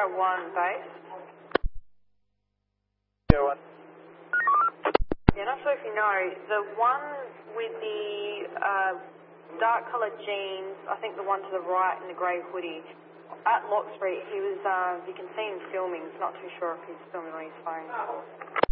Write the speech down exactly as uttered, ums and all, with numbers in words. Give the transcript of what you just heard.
zero one base. Zero one. Yeah, not sure if you know, the one with the uh, dark coloured jeans, I think the one to the right in the grey hoodie, at Lock Street, he was, uh, you can see him filming, not too sure if he's filming on his phone.